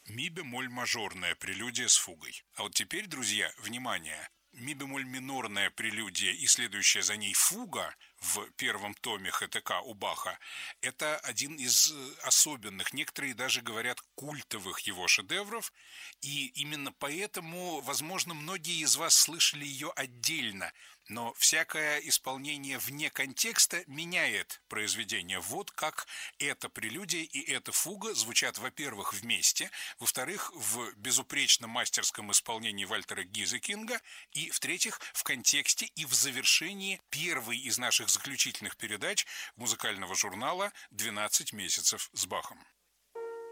Ми бемоль мажорная прелюдия с фугой. А вот теперь, друзья, внимание! Ми бемоль минорная прелюдия и следующая за ней фуга в первом томе ХТК у Баха – это один из особенных, некоторые даже говорят культовых его шедевров, и именно поэтому, возможно, многие из вас слышали ее отдельно, но всякое исполнение вне контекста меняет произведение. Вот как эта прелюдия и эта фуга звучат, во-первых, вместе, во-вторых, в безупречном мастерском исполнении Вальтера Гизекинга, и, в-третьих, в контексте и в завершении первой из наших заключительных передач музыкального журнала «12 месяцев с Бахом».